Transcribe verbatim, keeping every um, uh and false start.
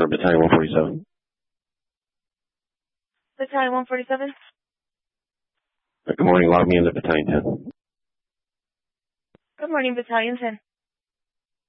Center, Battalion one forty-seven. Battalion one forty-seven? Good morning, log me in the Battalion ten. Good morning, Battalion ten.